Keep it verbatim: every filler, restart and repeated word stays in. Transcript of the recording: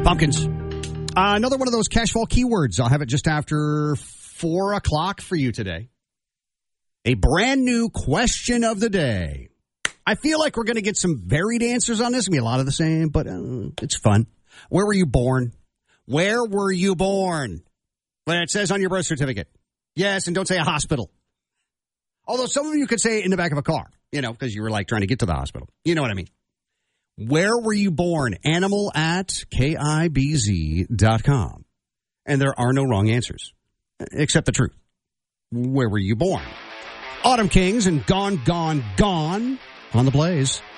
Pumpkins. Uh, another one of those Cashfall keywords. I'll have it just after four o'clock for you today. A brand new question of the day. I feel like we're going to get some varied answers on this. It's going to be a lot of the same, but uh, it's fun. Where were you born? Where were you born? Well, it says on your birth certificate. Yes, and don't say a hospital. Although some of you could say it in the back of a car, you know, because you were like trying to get to the hospital. You know what I mean? Where were you born? Animal at K I B Z dot com. And there are no wrong answers, except the truth. Where were you born? Autumn Kings and Gone, Gone, Gone on the Blaze.